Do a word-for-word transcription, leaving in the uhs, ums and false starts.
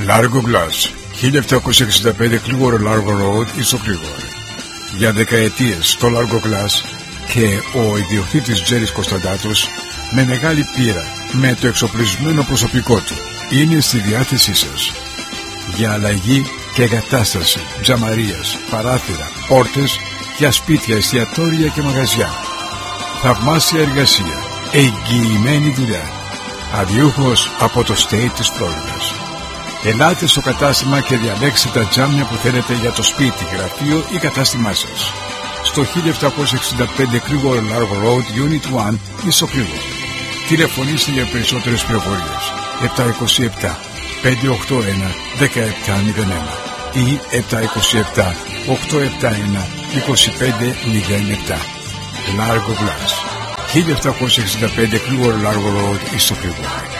Largo Glass, χίλια επτακόσια εξήντα πέντε Clearwater Largo Road, στο Clearwater. Για δεκαετίες στο Largo Glass και ο ιδιοκτήτης Τζέρις Κωνσταντάτος, με μεγάλη πείρα, με το εξοπλισμένο προσωπικό του, είναι στη διάθεσή σας. Για αλλαγή και εγκατάσταση τζαμαρίας, παράθυρα, πόρτες για σπίτια, εστιατόρια και μαγαζιά. Θαυμάσια εργασία, εγγυημένη δουλειά. Αδιούχος από το state της Φλόριδας. Ελάτε στο κατάστημα και διαλέξτε τα τζάμια που θέλετε για το σπίτι, γραφείο ή κατάστημά σας. Στο χίλια επτακόσια εξήντα πέντε Clearwater Largo Road, Unit ένα, στο Clearwater. Τηλεφωνήστε για περισσότερες πληροφορίες επτά δύο επτά πέντε οκτώ ένα ένα επτά μηδέν ένα ή επτά δύο επτά οκτώ επτά ένα δύο πέντε μηδέν επτά. Largo Glass, χίλια επτακόσια εξήντα πέντε Clearwater Largo Road, στο Clearwater.